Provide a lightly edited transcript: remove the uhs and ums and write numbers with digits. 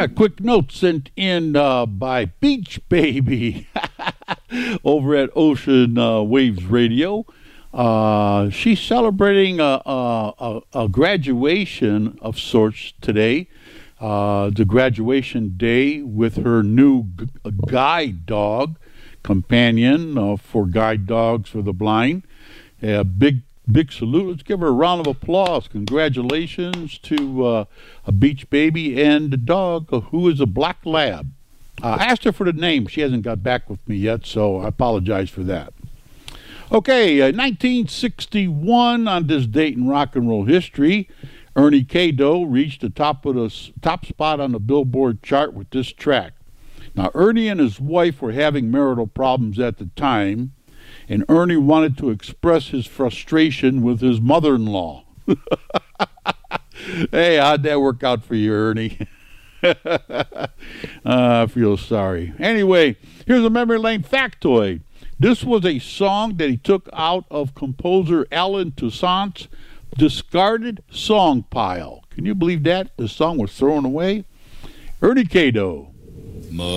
A quick note sent in by Beach Baby over at Ocean Waves Radio. She's celebrating a graduation of sorts today. The graduation day with her new guide dog companion for guide dogs for the blind. Big salute. Let's give her a round of applause. Congratulations to a Beach Baby and a dog who is a black lab. I asked her for the name. She hasn't got back with me yet, so I apologize for that. Okay, 1961, on this date in rock and roll history, Ernie K-Doe reached the top spot on the Billboard chart with this track. Now, Ernie and his wife were having marital problems at the time, and Ernie wanted to express his frustration with his mother-in-law. Hey, how'd that work out for you, Ernie? I feel sorry. Anyway, here's a memory lane factoid. This was a song that he took out of composer Alan Toussaint's discarded song pile. Can you believe that? The song was thrown away. Ernie K-Doe.